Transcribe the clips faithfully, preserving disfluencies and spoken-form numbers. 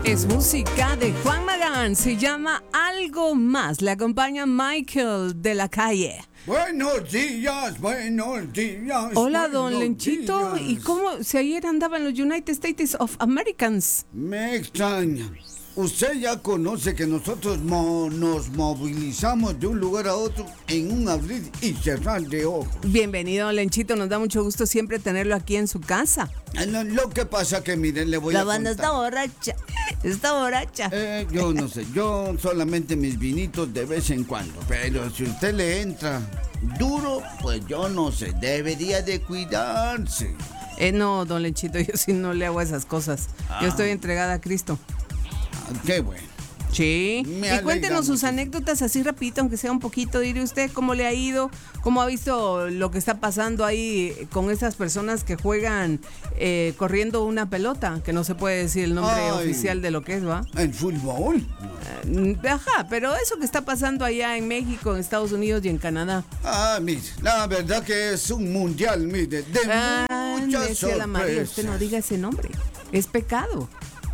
Es música de Juan Magán, se llama Algo Más. Le acompaña Michael de la Calle. Buenos días, buenos días. Hola, don buenos Lenchito. días. ¿Y cómo? Si ayer andaba en los United States of Americans. Me extraña. Usted ya conoce que nosotros mo- nos movilizamos de un lugar a otro en un abrir y cerrar de ojos. Bienvenido, don Lenchito. Nos da mucho gusto siempre tenerlo aquí en su casa. Eh, Lo, lo que pasa que, miren, le voy La a banda contar. está borracha. Está borracha. Eh, yo no sé, yo solamente mis vinitos de vez en cuando, pero si usted le entra duro, pues yo no sé, debería de cuidarse. Eh, no, don Lenchito, yo sí no le hago esas cosas. Ah. Yo estoy entregada a Cristo. Ah, qué bueno. Sí. Me Y alegra cuéntenos sus mucho. anécdotas así rapidito, aunque sea un poquito. Diré usted cómo le ha ido, cómo ha visto lo que está pasando ahí con esas personas que juegan eh, corriendo una pelota, que no se puede decir el nombre Ay. oficial de lo que es, ¿va? ¿En fútbol? Eh, Ajá, pero eso que está pasando allá en México, en Estados Unidos y en Canadá. Ah, mire, la verdad que es un mundial, mire, de Ah, muchas decía la María, usted no sorpresas. diga ese nombre. Es pecado.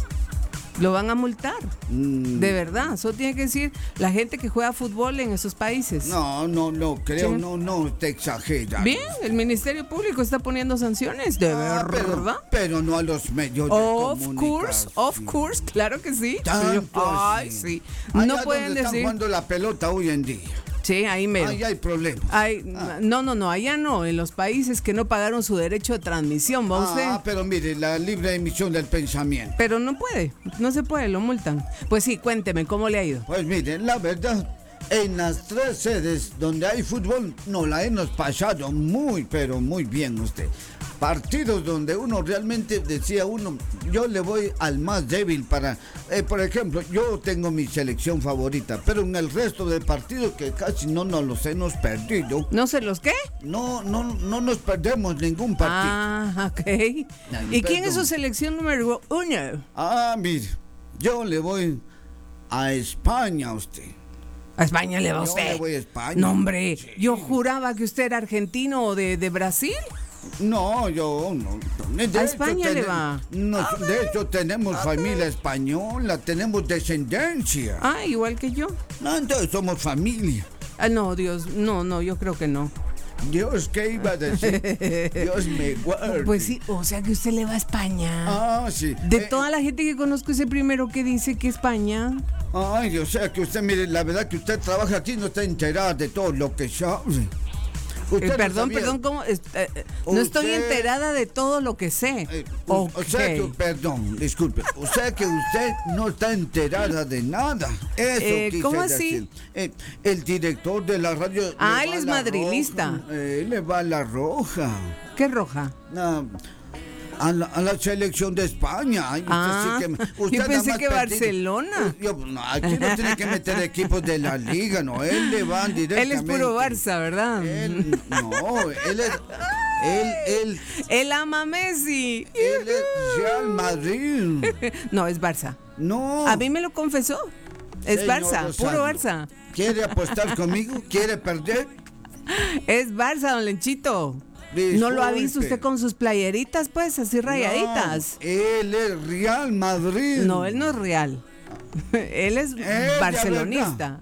Lo van a multar. Mm, De verdad. Eso tiene que decir la gente que juega fútbol en esos países. No, no, no, creo, Sí. no, no, te exageras. Bien, el Ministerio Público está poniendo sanciones, de Ah, pero, verdad. pero no a los medios de Of comunicación. course, of course, claro que sí. Tanto Ay, así. sí. Allá No pueden donde están decir. jugando la pelota hoy en día. Sí, ahí mero. Ahí hay problemas. Ay, no, no, no, allá no, en los países que no pagaron su derecho de transmisión, ¿va usted? Ah, pero mire, la libre emisión del pensamiento. Pero no puede, no se puede, lo multan. Pues sí, cuénteme, ¿cómo le ha ido? Pues mire, la verdad, en las tres sedes donde hay fútbol, nos la hemos pasado muy, pero muy bien usted. Partidos donde uno realmente decía uno, yo le voy al más débil para, eh, por ejemplo, yo tengo mi selección favorita, pero en el resto de partidos que casi no nos los hemos perdido, ¿No se los qué? no, no, no nos perdemos ningún partido. Ah, ok. Ay, ¿Y quién es perdón. su selección número uno? Ah, mire, yo le voy a España a usted. A España le va Yo usted. le voy a España. No, hombre, Sí. yo juraba que usted era argentino o de, de Brasil. No, yo no. De A España le tenem- va. nos- de hecho, tenemos familia española, tenemos descendencia. Ah, igual que yo. No, entonces somos familia. Ah, no, Dios, no, no, yo creo que no. Dios, ¿qué iba a decir? Dios me guarde. Pues sí, o sea que usted le va a España. Ah, sí. De Eh, toda la gente que conozco, ese primero que dice que España. Ay, o sea que usted, mire, la verdad que usted trabaja aquí y no está enterada de todo lo que sabe. Eh, Usted no perdón, sabía- perdón, ¿cómo? Es- eh, eh, no estoy Usted- enterada de todo lo que sé. Eh, o- Ok. O sea que, perdón, disculpe, o sea que usted no está enterada de nada. Eso Eh, quise ¿cómo así? decir. Eh, el director de la radio. le Ah, va él a es la madrilista. roja. Eh, Él le va a la roja. ¿Qué roja? No, a, la, a la selección de España. Ay, usted Ah, sí que me- yo usted nada pensé más que perdido. Barcelona. Yo, no, aquí no tiene que meter equipos de la liga, no. Él le va Él directamente. es puro Barça, ¿verdad? Él, no, él es. Él, él, Él ama a Messi. él es Real Madrid. No, es Barça. No. A mí me lo confesó. Es Señor Barça, Rosario, puro Barça. ¿Quiere apostar conmigo? ¿Quiere perder? Es Barça, don Lenchito. ¿No lo ha visto Disculpe. usted con sus playeritas, pues, así rayaditas? No, él es Real Madrid. No, él no es real. Él es de barcelonista.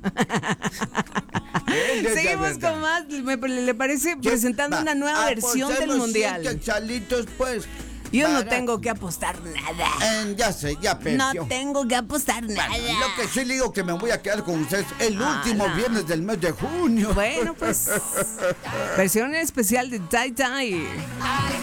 Él es de Seguimos verdad. con más. ¿Me- ¿Le parece? Presentando Va, una nueva versión del apostemos mundial. cien quetzalitos, pues. Yo no para- tengo que apostar nada. Eh, ya sé, ya perdió. No tengo que apostar nada. Bueno, lo que sí le digo que me voy a quedar con ustedes el Ah, último no. viernes del mes de junio. Bueno, pues. Versión especial de Tai Tai.